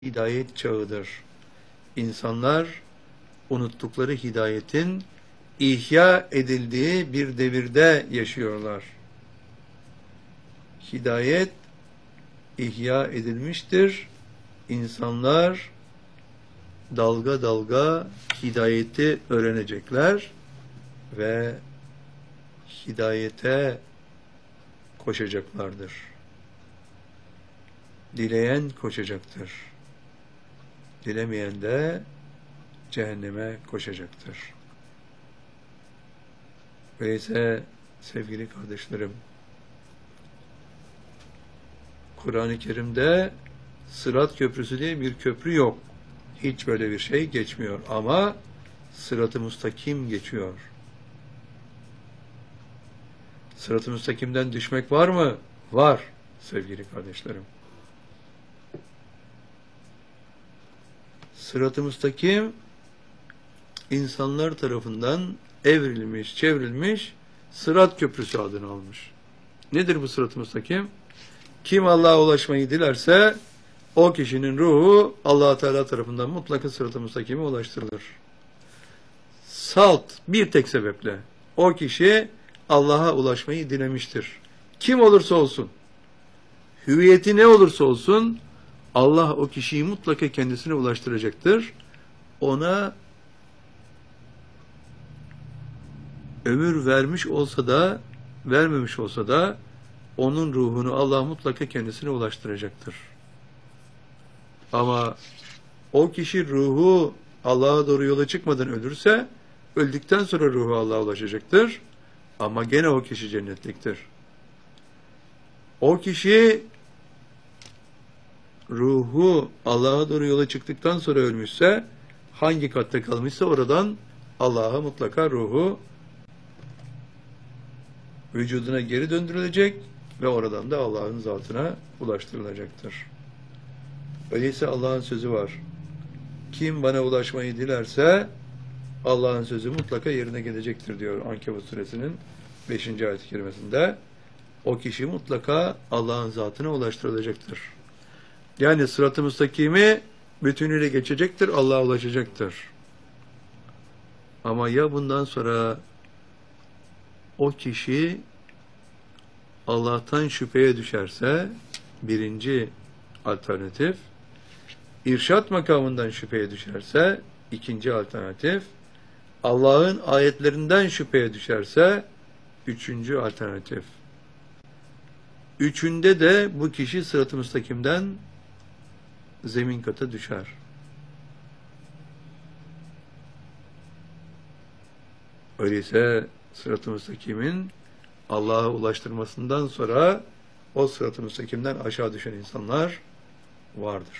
hidayet çağıdır. İnsanlar unuttukları hidayetin ihya edildiği bir devirde yaşıyorlar. Hidayet ihya edilmiştir. İnsanlar dalga dalga hidayeti öğrenecekler ve hidayete koşacaklardır. Dileyen koşacaktır. Dilemeyen de cehenneme koşacaktır. Öyleyse sevgili kardeşlerim, Kur'an-ı Kerim'de Sırat Köprüsü diye bir köprü yok. Hiç böyle bir şey geçmiyor ama Sırat-ı Müstakim geçiyor. Sırat-ı Müstakim'den düşmek var mı? Var sevgili kardeşlerim. Sırat-ı Müstakim insanlar tarafından evrilmiş, çevrilmiş Sırat Köprüsü adını almış. Nedir bu Sırat-ı Müstakim? Kim Allah'a ulaşmayı dilerse o kişinin ruhu Allah Teala tarafından mutlaka Sırat-ı Müstakim'e ulaştırılır. Salt bir tek sebeple o kişi Allah'a ulaşmayı dilemiştir. Kim olursa olsun, hüviyeti ne olursa olsun Allah o kişiyi mutlaka kendisine ulaştıracaktır. Ona ömür vermiş olsa da, vermemiş olsa da onun ruhunu Allah mutlaka kendisine ulaştıracaktır. Ama o kişi ruhu Allah'a doğru yola çıkmadan ölürse, öldükten sonra ruhu Allah'a ulaşacaktır. Ama gene o kişi cennetliktir. O kişi ruhu Allah'a doğru yola çıktıktan sonra ölmüşse, hangi katta kalmışsa oradan Allah'a mutlaka ruhu vücuduna geri döndürülecek ve oradan da Allah'ın zatına ulaştırılacaktır. Öyleyse Allah'ın sözü var. Kim bana ulaşmayı dilerse Allah'ın sözü mutlaka yerine gelecektir diyor Ankebut suresinin 5. ayet-i kerimesinde. O kişi mutlaka Allah'ın zatına ulaştırılacaktır. Yani Sırat-ı Müstakim'i bütünüyle geçecektir, Allah'a ulaşacaktır. Ama ya bundan sonra o kişi Allah'tan şüpheye düşerse, birinci alternatif, irşat makamından şüpheye düşerse, ikinci alternatif, Allah'ın ayetlerinden şüpheye düşerse, üçüncü alternatif. Üçünde de bu kişi Sırat-ı Müstakim'den zemin kata düşer. Öyleyse Sırat-ı Müstakim'in Allah'a ulaştırmasından sonra o Sırat-ı Müstakim'den aşağı düşen insanlar vardır.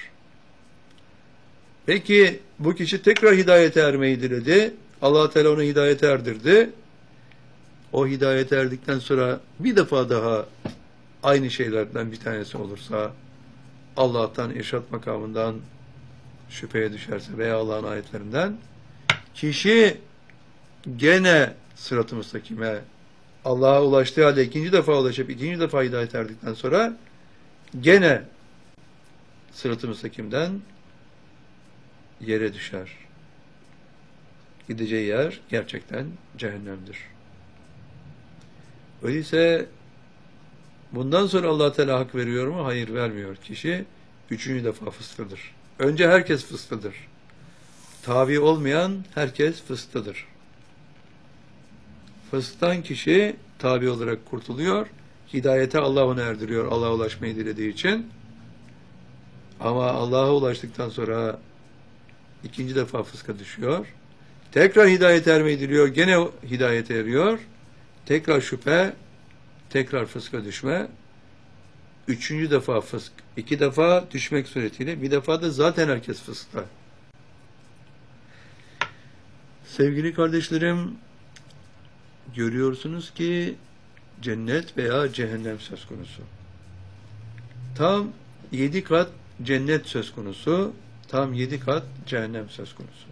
Peki bu kişi tekrar hidayete ermeyi diledi. Allah Teala onu hidayete erdirdi. O hidayete erdikten sonra bir defa daha aynı şeylerden bir tanesi olursa, Allah'tan, irşat makamından şüpheye düşerse veya Allah'ın ayetlerinden, kişi gene Sırat-ı Müstakim'e Allah'a ulaştığı halde ikinci defa ulaşıp ikinci defa hidayet erdikten sonra gene Sırat-ı Müstakim'den yere düşer. Gideceği yer gerçekten cehennemdir. Öyleyse bundan sonra Allah Teala hak veriyor mu? Hayır, vermiyor. Kişi üçüncü defa fıstıdır. Önce herkes fıstıdır. Tabi olmayan herkes fıstıdır. Fıstıdan kişi tabi olarak kurtuluyor. Hidayete Allah onu erdiriyor. Allah'a ulaşmayı dilediği için. Ama Allah'a ulaştıktan sonra ikinci defa fıska düşüyor. Tekrar hidayete ermeyi diliyor. Gene hidayete eriyor. Tekrar şüphe, tekrar fıska düşme. Üçüncü defa fısk. İki defa düşmek suretiyle. Bir defa da zaten herkes fıskta. Sevgili kardeşlerim, görüyorsunuz ki cennet veya cehennem söz konusu. Tam 7 kat cennet söz konusu, tam 7 kat cehennem söz konusu.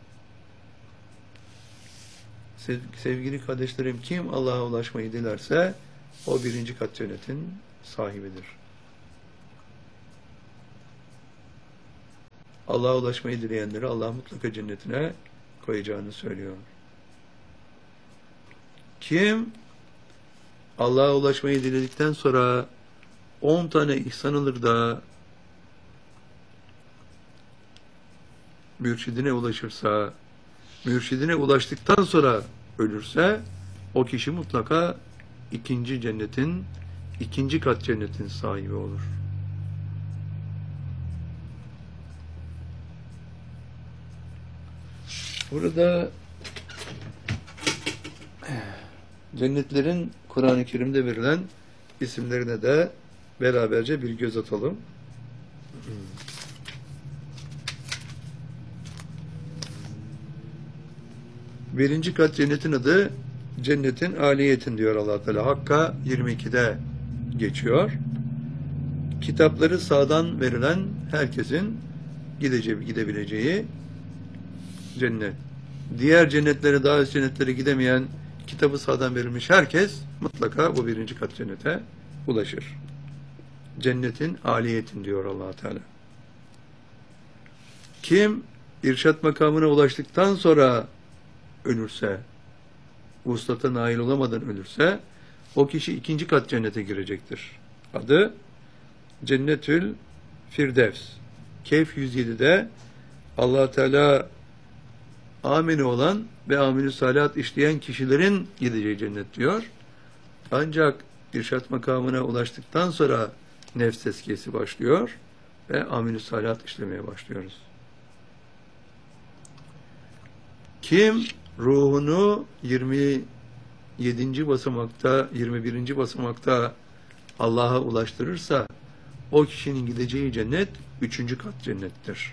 Sevgili kardeşlerim, kim Allah'a ulaşmayı dilerse o birinci kat cennetin sahibidir. Allah'a ulaşmayı dileyenleri Allah mutlaka cennetine koyacağını söylüyor. Kim Allah'a ulaşmayı diledikten sonra 10 tane ihsan alır da mürşidine ulaşırsa, mürşidine ulaştıktan sonra ölürse, o kişi mutlaka ikinci kat cennetin sahibi olur. Burada cennetlerin Kur'an-ı Kerim'de verilen isimlerine de beraberce bir göz atalım. Birinci kat cennetin adı cennetin aliyetin diyor Allah Teala. Hakka 22'de geçiyor. Kitapları sağdan verilen herkesin gidebileceği cennet. Diğer cennetlere, daha üst cennetlere gidemeyen, kitabı sağdan verilmiş herkes mutlaka bu birinci kat cennete ulaşır. Cennetin aliyetin diyor Allah Teala. Kim irşat makamına ulaştıktan sonra ölürse, vuslata nail olamadan ölürse, o kişi ikinci kat cennete girecektir. Adı Cennetül Firdevs. Kehf 107'de Allah Teala ameni olan ve amelü salihat işleyen kişilerin gideceği cennet diyor. Ancak irşat makamına ulaştıktan sonra nefs tezkiyesi başlıyor ve amelü salihat işlemeye başlıyoruz. Kim ruhunu 27. basamakta, 21. basamakta Allah'a ulaştırırsa, o kişinin gideceği cennet 3. kat cennettir.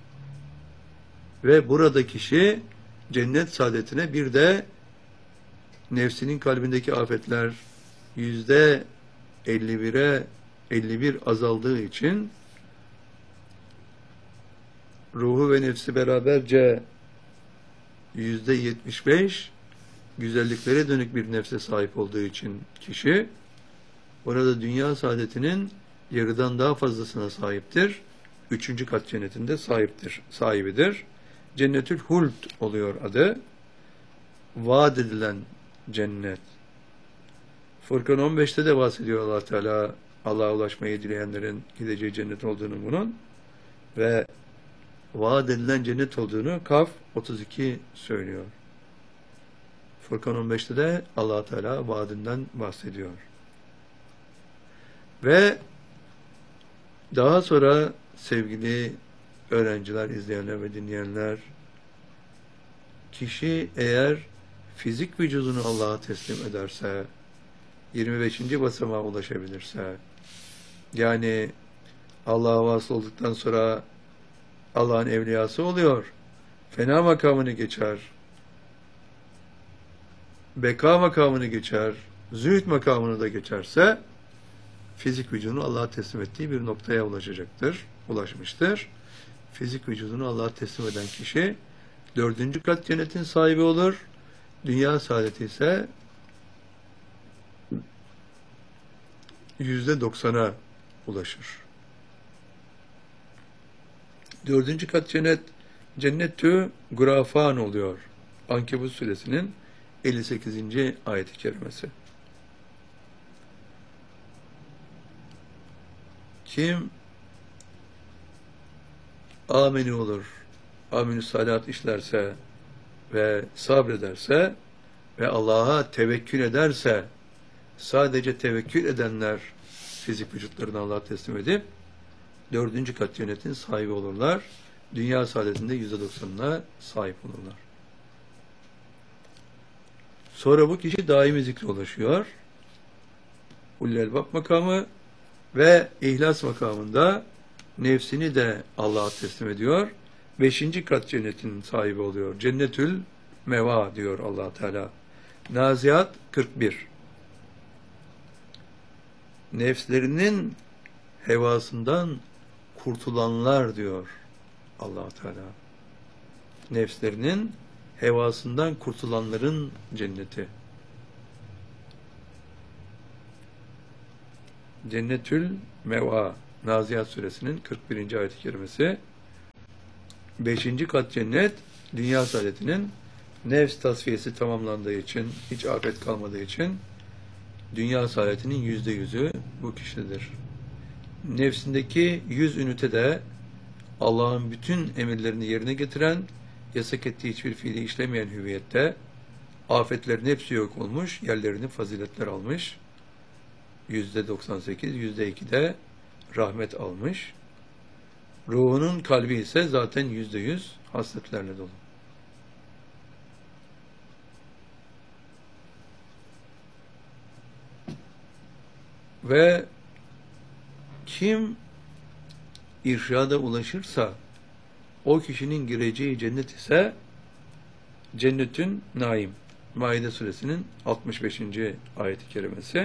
Ve burada kişi cennet saadetine bir de nefsinin kalbindeki afetler %51 azaldığı için ruhu ve nefsi beraberce %75 güzelliklere dönük bir nefse sahip olduğu için kişi orada dünya saadetinin yarıdan daha fazlasına sahiptir. 3. kat cennetinde sahibidir. Cennetül Huld oluyor adı. Vaat edilen cennet. Furkan 15'te de bahsediyor Allah Teala Allah'a ulaşmayı dileyenlerin gideceği cennet olduğunu bunun ve vaat edilen cennet olduğunu Kaf 32 söylüyor. Furkan 15'te de Allah Teala vaadinden bahsediyor. Ve daha sonra sevgili öğrenciler, izleyenler ve dinleyenler, kişi eğer fizik vücudunu Allah'a teslim ederse, 25. basamağa ulaşabilirse, yani Allah'a vasıl olduktan sonra Allah'ın evliyası oluyor, fena makamını geçer, beka makamını geçer, zühd makamını da geçerse, fizik vücudunu Allah'a teslim ettiği bir noktaya ulaşmıştır. Fizik vücudunu Allah'a teslim eden kişi 4. kat cennetin sahibi olur. Dünya saadeti ise %90'a ulaşır. 4. kat cennet Cennetü Gurafan oluyor. Ankebut suresinin 58. ayet-i kerimesi. Kim ameni olur, amelü salihat işlerse ve sabrederse ve Allah'a tevekkül ederse, sadece tevekkül edenler fizik vücutlarını Allah'a teslim edip 4. kat cennetin sahibi olurlar. Dünya saadetinde %90'ına sahip olurlar. Sonra bu kişi daimi zikre ulaşıyor. Ulul Elbab makamı ve ihlas makamında nefsini de Allah'a teslim ediyor. 5. kat cennetin sahibi oluyor. Cennetül Meva diyor Allah Teala. Naziat 41. Nefslerinin hevasından kurtulanlar diyor Allah Teala. Nefslerinin hevasından kurtulanların cenneti. Cennetül Meva, Naziat suresinin 41. ayet-i kerimesi. Beşinci kat cennet, dünya saadetinin nefs tasfiyesi tamamlandığı için, hiç afet kalmadığı için dünya saadetinin %100'ü bu kişidir. Nefsindeki 100 ünite de Allah'ın bütün emirlerini yerine getiren, yasak ettiği hiçbir fiili işlemeyen hüviyette afetlerin hepsi yok olmuş, yerlerini faziletler almış. %98, %2'de rahmet almış. Ruhunun kalbi ise zaten %100 hasletlerle dolu. Ve kim irşada ulaşırsa o kişinin gireceği cennet ise cennetün naim. Maide suresinin 65. ayet-i kerimesi.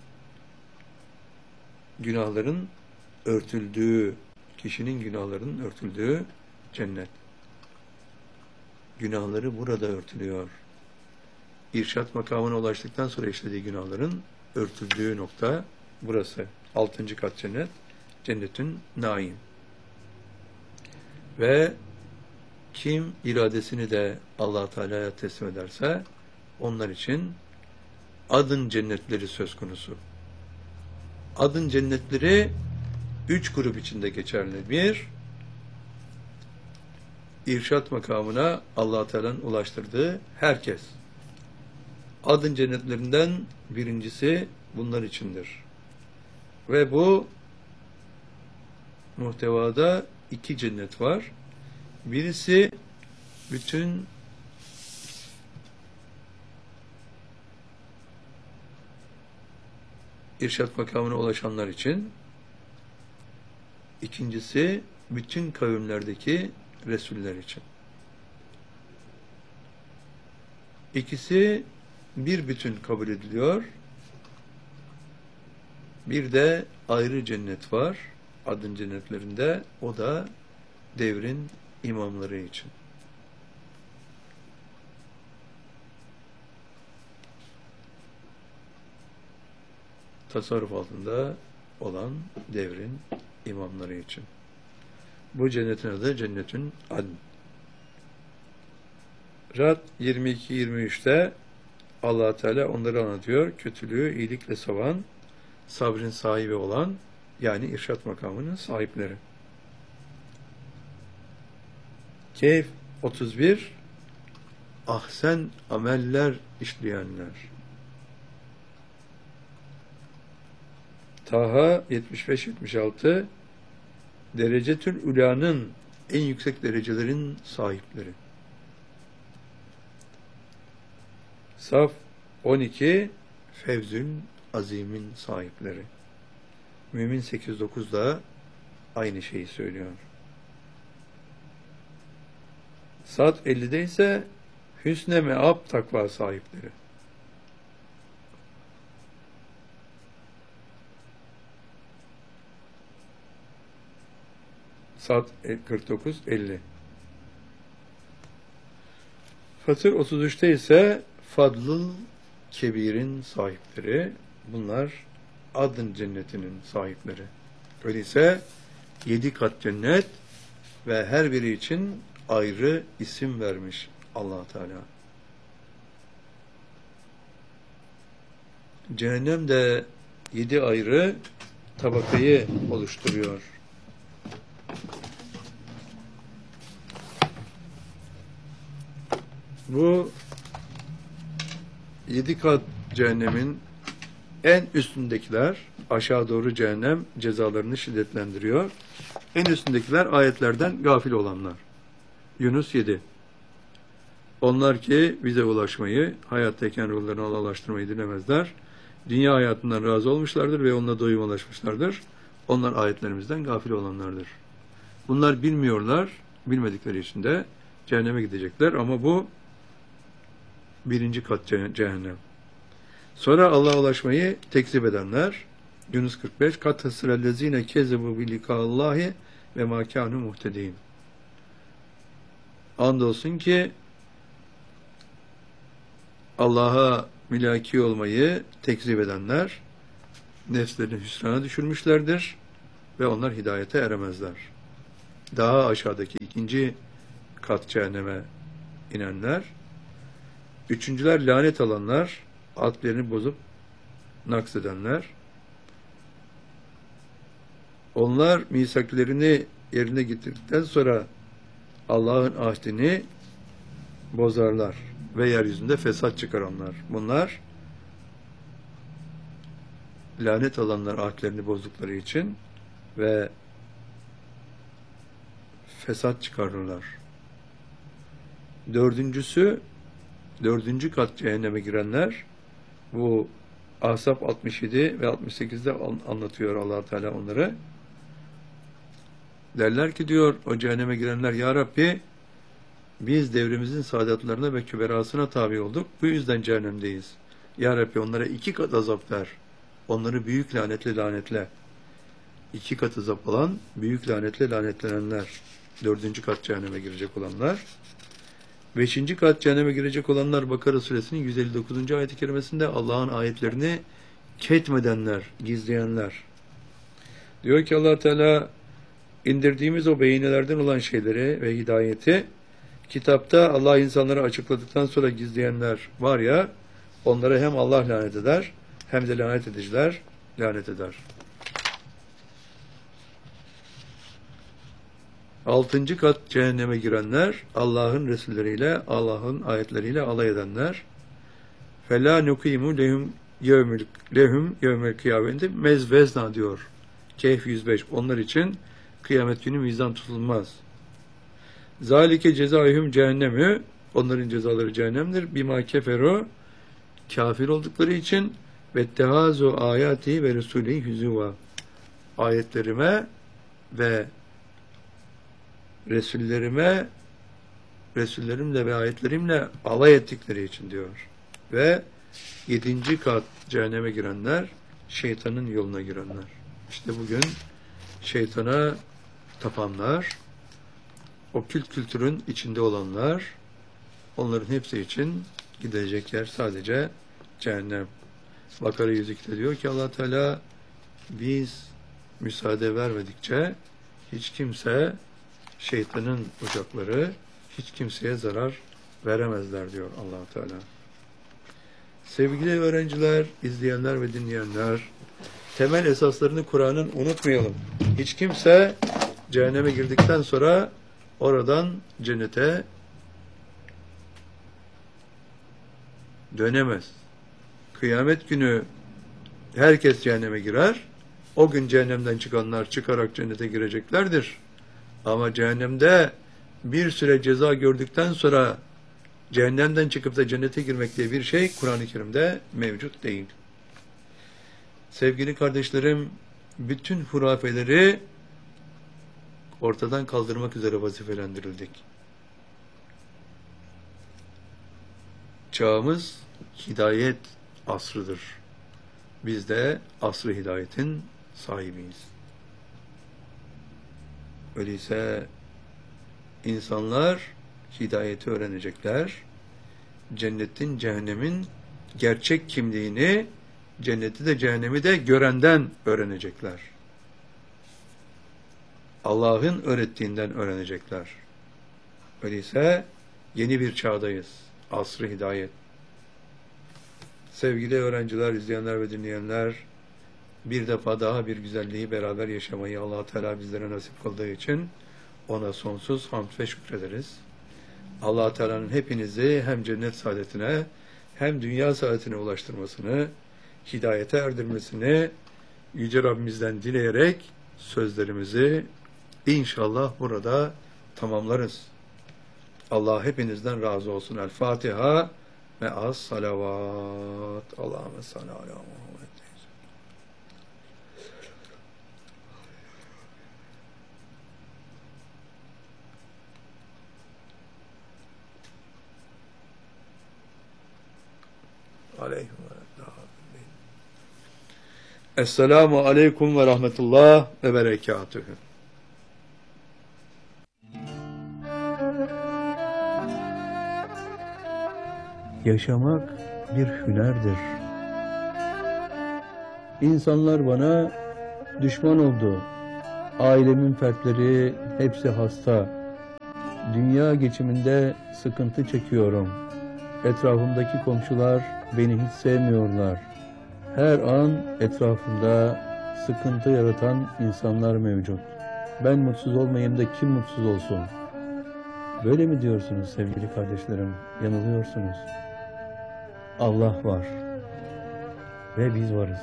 Günahların örtüldüğü, kişinin günahlarının örtüldüğü cennet. Günahları burada örtülüyor. İrşad makamına ulaştıktan sonra işlediği günahların örtüldüğü nokta burası. 6. kat cennet, cennetün naim. Ve kim iradesini de Allah Teala'ya teslim ederse onlar için adın cennetleri söz konusu. Adın cennetleri 3 grup içinde geçerli. Bir, irşat makamına Allah Teala'nın ulaştırdığı herkes. Adın cennetlerinden birincisi bunlar içindir. Ve bu muhtevada 2 cennet var. Birisi bütün irşat makamına ulaşanlar için, ikincisi bütün kavimlerdeki Resuller için. İkisi bir bütün kabul ediliyor. Bir de ayrı cennet var. Adın cennetlerinde. O da devrin imamları için. Tasarruf altında olan devrin imamları için. Bu cennetin adı Cennetün Adn. Rad 22-23'te Allah Teala onları anlatıyor. Kötülüğü iyilikle savan, sabrın sahibi olan, yani irşat makamının sahipleri. Kehf 31, ahsen ameller işleyenler. Taha 75-76, derecetül ulanın en yüksek derecelerin sahipleri. Saf 12, fevzül azimin sahipleri. Mümin 8-9 da aynı şeyi söylüyor. Sad 50'de ise hüsne meab takva sahipleri. Sad 49-50. Fatır 33'te ise Fadlıl Kebir'in sahipleri. Bunlar adın cennetinin sahipleri. Öyleyse 7 kat cennet ve her biri için ayrı isim vermiş Allah Teala. Cehennem de 7 ayrı tabakayı oluşturuyor. Bu 7 kat cehennemin en üstündekiler, aşağı doğru cehennem cezalarını şiddetlendiriyor. En üstündekiler ayetlerden gafil olanlar. Yunus 7. Onlar ki bize ulaşmayı, hayattayken ruhlarını Allah'laştırmayı dilemezler. Dünya hayatından razı olmuşlardır ve onunla doyuma ulaşmışlardır. Onlar ayetlerimizden gafil olanlardır. Bunlar bilmiyorlar, bilmedikleri için de cehenneme gidecekler ama bu 1. kat cehennem. Sonra Allah'a ulaşmayı tekzip edenler, Yunus 45, kat hasrellezine kezebu bilikâllâhi ve mâkânû muhtedîn. Andolsun ki Allah'a mülaki olmayı tekzip edenler nefslerini hüsrana düşürmüşlerdir ve onlar hidayete eremezler. Daha aşağıdaki 2. kat cehenneme inenler. Üçüncüler lanet alanlar, adlerini bozup naksedenler. Onlar misaklerini yerine getirdikten sonra Allah'ın ahdini bozarlar ve yeryüzünde fesat çıkaranlar. Bunlar lanet alanlar ahdlerini bozdukları için ve fesat çıkarırlar. Dördüncü kat cehenneme girenler, bu Ahzab 67 ve 68'de anlatıyor Allah Teala onları. Derler ki diyor o cehenneme girenler, Ya Rabbi biz devrimizin saadatlarına ve küberasına tabi olduk. Bu yüzden cehennemdeyiz. Ya Rabbi onlara 2 kat azap ver. Onları büyük lanetle lanetle. 2 kat azap alan, büyük lanetle lanetlenenler. 4. kat cehenneme girecek olanlar. 5. kat cehenneme girecek olanlar Bakara suresinin 159. ayet-i kerimesinde Allah'ın ayetlerini ketmedenler, gizleyenler. Diyor ki Allah Teala, indirdiğimiz o beyinelerden olan şeyleri ve hidayeti kitapta Allah insanlara açıkladıktan sonra gizleyenler var ya, onlara hem Allah lanet eder hem de lanet ediciler lanet eder. 6. kat cehenneme girenler Allah'ın resulleriyle, Allah'ın ayetleriyle alay edenler. فَلَا نُقِيمُ lehum yevmel kıyameti mezvezna diyor. Kehf 105. Onlar için kıyamet günü mizan tutulmaz. Zalike cezaihum cehennemü, onların cezaları cehennemdir. Bima keferu, kafir oldukları için ve tehazu ayati ve resulî hüzûva, ayetlerime ve Resullerimle ve ayetlerimle alay ettikleri için diyor. Ve 7. kat cehenneme girenler, şeytanın yoluna girenler. İşte bugün şeytana tapanlar, okült kültürün içinde olanlar, onların hepsi için gidecek yer sadece cehennem. Bakara 102'de diyor ki Allah Teala, biz müsaade vermedikçe hiç kimse, şeytanın ocakları hiç kimseye zarar veremezler diyor Allah Teala. Sevgili öğrenciler, izleyenler ve dinleyenler, temel esaslarını Kur'an'ın unutmayalım. Hiç kimse cehenneme girdikten sonra oradan cennete dönemez. Kıyamet günü herkes cehenneme girer. O gün cehennemden çıkanlar çıkarak cennete gireceklerdir. Ama cehennemde bir süre ceza gördükten sonra cehennemden çıkıp da cennete girmek diye bir şey Kur'an-ı Kerim'de mevcut değil. Sevgili kardeşlerim, bütün hurafeleri ortadan kaldırmak üzere vazifelendirildik. Çağımız hidayet asrıdır. Biz de asr-ı hidayetin sahibiyiz. Öyleyse insanlar hidayeti öğrenecekler. Cennetin, cehennemin gerçek kimliğini, cenneti de cehennemi de görenden öğrenecekler. Allah'ın öğrettiğinden öğrenecekler. Öyleyse yeni bir çağdayız. Asr-ı hidayet. Sevgili öğrenciler, izleyenler ve dinleyenler, bir defa daha bir güzelliği beraber yaşamayı Allah Teala bizlere nasip kıldığı için ona sonsuz hamd ve şükrederiz. Allah Teala'nın hepinizi hem cennet saadetine hem dünya saadetine ulaştırmasını, hidayete erdirmesini Yüce Rabbimizden dileyerek sözlerimizi inşallah burada tamamlarız. Allah hepinizden razı olsun. El Fatiha ve az salavat. Allahümme salli ala Muhammed. Esselamu aleyküm ve rahmetullah ve berekatühü. Yaşamak bir hünerdir. İnsanlar bana düşman oldu. Ailemin fertleri hepsi hasta. dünya geçiminde sıkıntı çekiyorum. Etrafımdaki komşular beni hiç sevmiyorlar. Her an etrafımda sıkıntı yaratan insanlar mevcut. Ben mutsuz olmayayım da kim mutsuz olsun? Böyle mi diyorsunuz sevgili kardeşlerim? Yanılıyorsunuz. Allah var ve biz varız.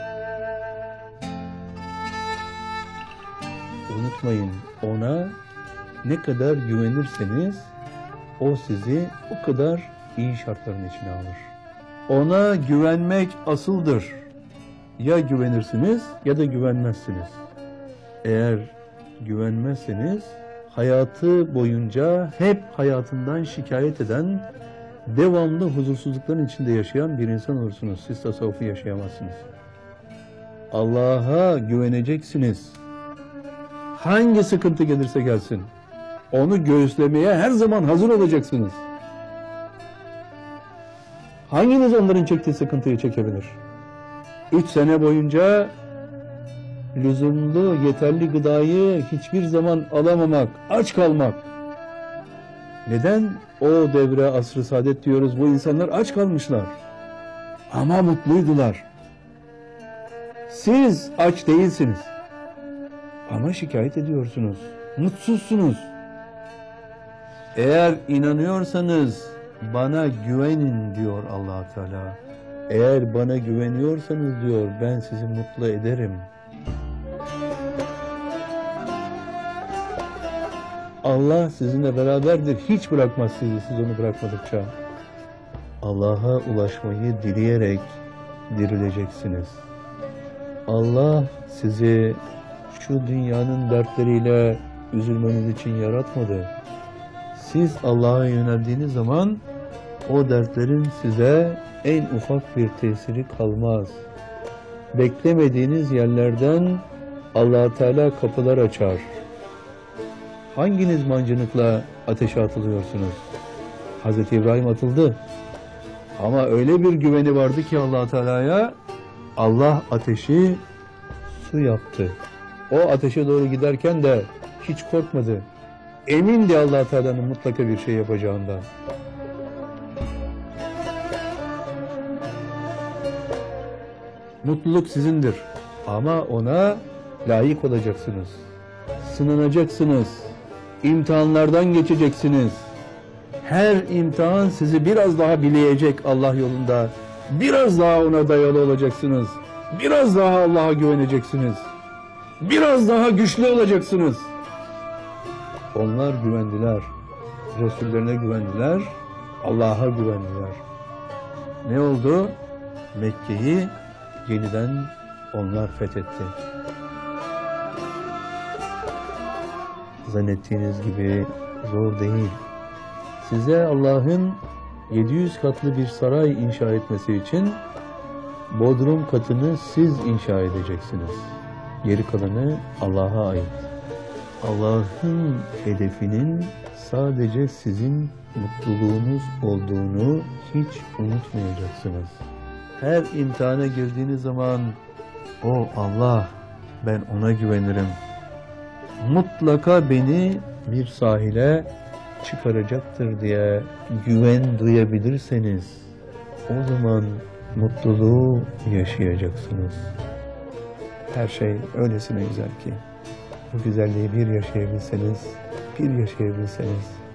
Unutmayın, ona ne kadar güvenirseniz o sizi o kadar iyi şartların içine alır. Ona güvenmek asıldır. Ya güvenirsiniz ya da güvenmezsiniz. Eğer güvenmezseniz hayatı boyunca hep hayatından şikayet eden, devamlı huzursuzlukların içinde yaşayan bir insan olursunuz. Siz tasavvufu yaşayamazsınız. Allah'a güveneceksiniz. Hangi sıkıntı gelirse gelsin, onu göğüslemeye her zaman hazır olacaksınız. Hanginiz onların çektiği sıkıntıyı çekebilir? 3 sene boyunca lüzumlu, yeterli gıdayı hiçbir zaman alamamak, aç kalmak. Neden? O devre asr-ı saadet diyoruz, bu insanlar aç kalmışlar. Ama mutluydular. Siz aç değilsiniz. Ama şikayet ediyorsunuz. Mutsuzsunuz. Eğer inanıyorsanız bana güvenin diyor Allah Teala. Eğer bana güveniyorsanız diyor ben sizi mutlu ederim. Allah sizinle beraberdir. Hiç bırakmaz sizi, siz onu bırakmadıkça. Allah'a ulaşmayı dileyerek dirileceksiniz. Allah sizi şu dünyanın dertleriyle üzülmeniz için yaratmadı. Siz Allah'a yöneldiğiniz zaman o dertlerin size en ufak bir tesiri kalmaz. Beklemediğiniz yerlerden Allah Teala kapılar açar. Hanginiz mancınıkla ateşe atılıyorsunuz? Hazreti İbrahim atıldı. Ama öyle bir güveni vardı ki Allah Teala'ya, Allah ateşi su yaptı. O ateşe doğru giderken de hiç korkmadı. Emindi Allah Teala'nın mutlaka bir şey yapacağından. Mutluluk sizindir. Ama ona layık olacaksınız. Sınanacaksınız. İmtihanlardan geçeceksiniz. Her imtihan sizi biraz daha bileyecek Allah yolunda. Biraz daha ona dayalı olacaksınız. Biraz daha Allah'a güveneceksiniz. Biraz daha güçlü olacaksınız. Onlar güvendiler. Resullerine güvendiler. Allah'a güvendiler. Ne oldu? Mekke'yi yeniden onlar fethetti. Zannettiğiniz gibi zor değil. Size Allah'ın 700 katlı bir saray inşa etmesi için bodrum katını siz inşa edeceksiniz. Geri kalanı Allah'a ait. Allah'ın hedefinin sadece sizin mutluluğunuz olduğunu hiç unutmayacaksınız. Her imtihana girdiğiniz zaman o Allah, ben ona güvenirim. Mutlaka beni bir sahile çıkaracaktır diye güven duyabilirseniz o zaman mutluluğu yaşayacaksınız. Her şey öylesine güzel ki bu güzelliği bir yaşayabilseniz